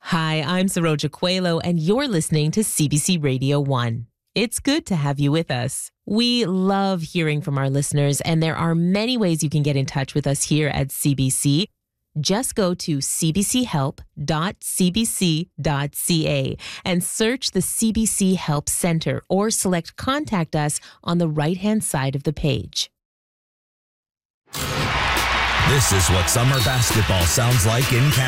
Hi, I'm Saroja Coelho, and you're listening to CBC Radio 1. It's good to have you with us. We love hearing from our listeners, and there are many ways you can get in touch with us here at CBC. Just go to cbchelp.cbc.ca and search the CBC Help Center or select Contact Us on the right-hand side of the page. This is what summer basketball sounds like in Canada.